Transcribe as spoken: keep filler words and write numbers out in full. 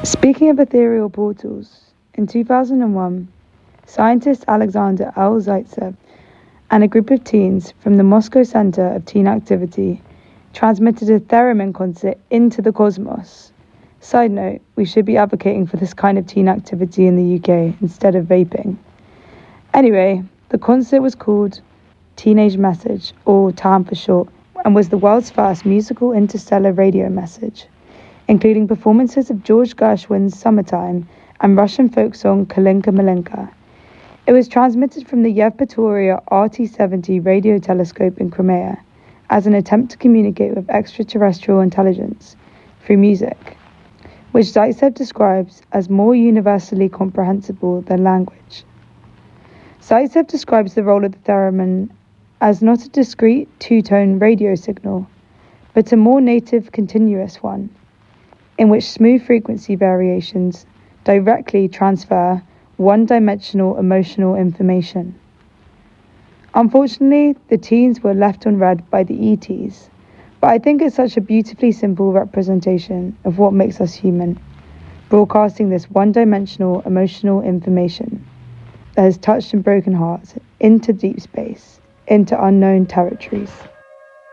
Speaking of ethereal portals, in two thousand one, scientist Alexander L. Zaitsev and a group of teens from the Moscow Center of Teen Activity transmitted a theremin concert into the cosmos. Side note, we should be advocating for this kind of teen activity in the U K instead of vaping. Anyway, the concert was called Teenage Message, or TAM for short, and was the world's first musical interstellar radio message, including performances of George Gershwin's Summertime and Russian folk song Kalinka Malinka. It was transmitted from the Yevpatoria R T seventy radio telescope in Crimea as an attempt to communicate with extraterrestrial intelligence through music, which Zaitsev describes as more universally comprehensible than language. Zaitsev describes the role of the theremin as not a discrete two-tone radio signal, but a more native continuous one, in which smooth frequency variations directly transfer one-dimensional emotional information. Unfortunately, the teens were left unread by the E Ts, but I think it's such a beautifully simple representation of what makes us human, broadcasting this one-dimensional emotional information that has touched and broken hearts into deep space, into unknown territories.